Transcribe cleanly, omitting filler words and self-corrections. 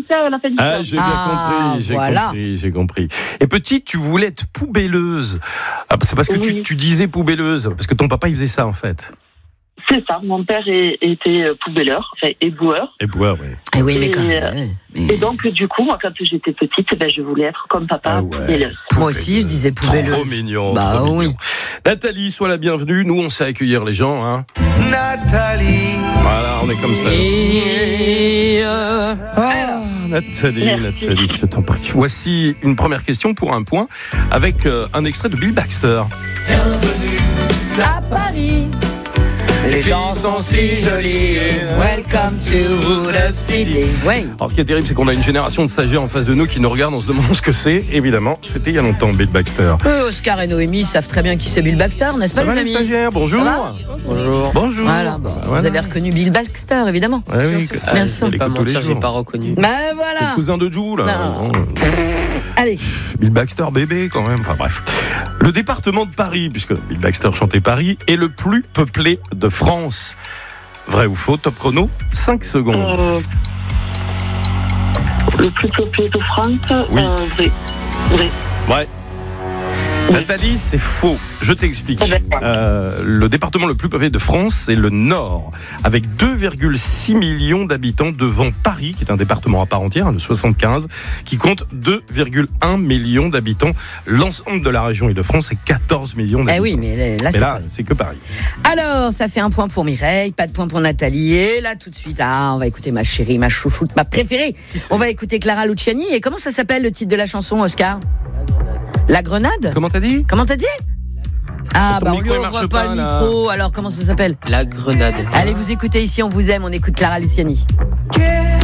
penser à la fin du temps. J'ai bien compris, j'ai compris. Et petite, tu voulais être poubelleuse. C'est parce que tu disais poubelleuse, parce que ton papa, il faisait ça, en fait. C'est ça, mon père était poubelleur, éboueur. Éboueur, oui. Et oui, mais quand même. Et donc, du coup, moi, quand j'étais petite, je voulais être comme papa, poubelleuse. Moi aussi, je disais poubelleuse. Trop mignon, bah trop oui. mignon. Nathalie, sois la bienvenue. Nous, on sait accueillir les gens, hein. Nathalie. Voilà, on est comme ça. Nathalie, je t'en prie. Voici une première question pour un point avec un extrait de Bill Baxter. Bienvenue à Paris. Les gens sont si jolis. Welcome to the city. Oui. Alors, ce qui est terrible, c'est qu'on a une génération de stagiaires en face de nous qui nous regardent, on se demande ce que c'est. Évidemment, c'était il y a longtemps, Bill Baxter. Oscar et Noémie savent très bien qui c'est Bill Baxter, n'est-ce pas, les amis? Stagiaires, bonjour. Bonjour. Voilà, vous avez reconnu Bill Baxter, évidemment. Oui, bien sûr. Je vais pas mentir, j'ai pas reconnu. Bah voilà. C'est le cousin de Jou, là. Non. Allez. Bill Baxter, bébé, quand même. Enfin, bref. Le département de Paris, puisque Bill Baxter chantait Paris, est le plus peuplé de France. Vrai ou faux? Top chrono, 5 secondes. Le plus peuplé de France, oui. Vrai. Ouais. Nathalie, c'est faux. Je t'explique. Le département le plus peuplé de France, c'est le Nord, avec 2,6 millions d'habitants devant Paris, qui est un département à part entière, le 75, qui compte 2,1 millions d'habitants. L'ensemble de la région Île-de-France, c'est 14 millions d'habitants. Eh oui, mais là, c'est que Paris. Alors, ça fait un point pour Mireille, pas de point pour Nathalie. Et là, tout de suite, on va écouter ma chérie, ma chouchoute, ma préférée. On va écouter Clara Luciani. Et comment ça s'appelle, le titre de la chanson, Oscar? La Grenade? Comment t'as dit? On lui ouvre pas le micro, alors comment ça s'appelle? La Grenade. Allez, vous écoutez ici, on vous aime, on écoute Clara Luciani. Qu'est-ce